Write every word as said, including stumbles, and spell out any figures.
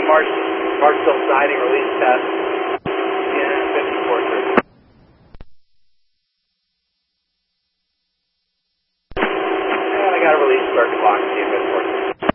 March, Marshville siding release test. Yeah, fifty-four thirty. And I got a release start clock, see if it works.